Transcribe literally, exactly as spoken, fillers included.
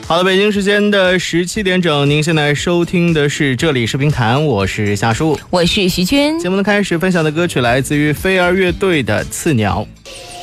好了，北京时间的十七点整，您现在收听的是这里是评弹，我是夏叔， 我是徐娟。 节目的开始分享的歌曲来自于飞儿乐队的《刺鸟》。